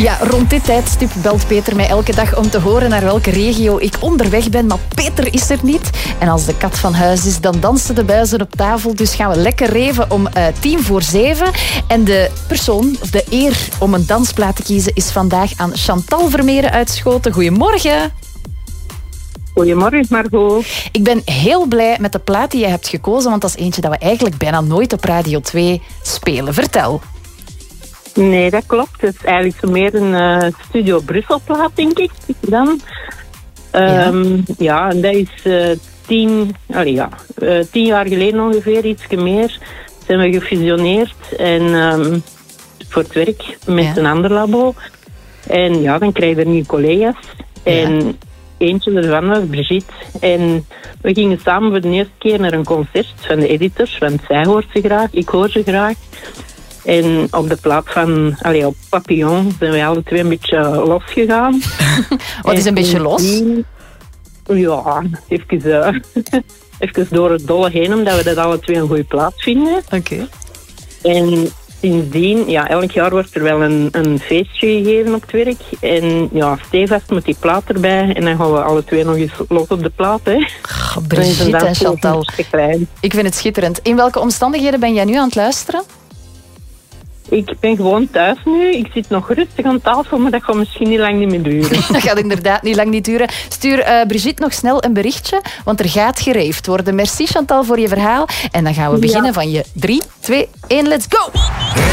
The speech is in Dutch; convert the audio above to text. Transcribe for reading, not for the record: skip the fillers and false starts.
Ja, rond dit tijdstip belt Peter mij elke dag om te horen naar welke regio ik onderweg ben. Maar Peter is er niet. En als de kat van huis is, dan dansen de buizen op tafel. Dus gaan we lekker reven om 7:10. En de persoon, of de eer om een dansplaat te kiezen, is vandaag aan Chantal Vermeeren uitschoten. Goedemorgen. Goedemorgen, Margot. Ik ben heel blij met de plaat die je hebt gekozen, want dat is eentje dat we eigenlijk bijna nooit op Radio 2 spelen. Vertel. Nee, dat klopt. Het is eigenlijk zo meer een Studio Brussel-plaat, denk ik. Dan. Ja, en dat is 10 jaar geleden ongeveer, iets meer, zijn we gefusioneerd en voor het werk met een ander labo. En ja, dan krijg je er nieuwe collega's. En eentje ervan was Brigitte. En we gingen samen voor de eerste keer naar een concert van de editors, want zij hoort ze graag, ik hoor ze graag. En op de plaat van, op Papillon, zijn wij alle twee een beetje losgegaan. Wat is een beetje los? Ja, even door het dolle heen, omdat we dat alle twee een goede plaat vinden. Oké. En sindsdien, ja, elk jaar wordt er wel een feestje gegeven op het werk. En ja, stevast met die plaat erbij. En dan gaan we alle twee nog eens los op de plaat, hè. Oh, Brigitte en Chantal. Ik vind het schitterend. In welke omstandigheden ben jij nu aan het luisteren? Ik ben gewoon thuis nu. Ik zit nog rustig aan tafel, maar dat gaat misschien niet lang niet meer duren. Dat gaat inderdaad niet lang niet duren. Stuur Brigitte nog snel een berichtje, want er gaat gereefd worden. Merci Chantal voor je verhaal. En dan gaan we beginnen van je 3, 2, 1, let's go!